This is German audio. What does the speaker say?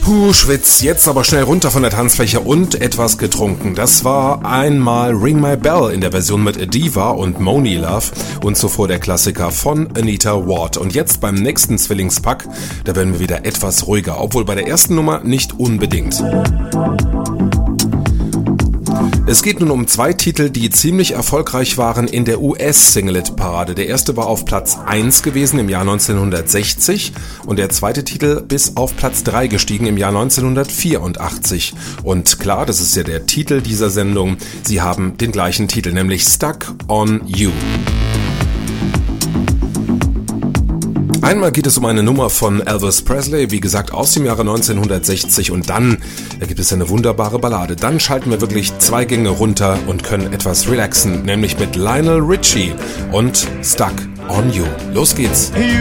Schwitz, jetzt aber schnell runter von der Tanzfläche und etwas getrunken. Das war einmal Ring My Bell in der Version mit Adiva und Moni Love und zuvor der Klassiker von Anita Ward. Und jetzt beim nächsten Zwillingspack, da werden wir wieder etwas ruhiger, obwohl bei der ersten Nummer nicht unbedingt. Es geht nun um zwei Titel, die ziemlich erfolgreich waren in der US-Singlet-Parade. Der erste war auf Platz 1 gewesen im Jahr 1960 und der zweite Titel bis auf Platz 3 gestiegen im Jahr 1984. Und klar, das ist ja der Titel dieser Sendung, sie haben den gleichen Titel, nämlich Stuck on You. Einmal geht es um eine Nummer von Elvis Presley, wie gesagt aus dem Jahre 1960 und dann gibt es eine wunderbare Ballade. Dann schalten wir wirklich 2 Gänge runter und können etwas relaxen, nämlich mit Lionel Richie und Stuck on You. Los geht's!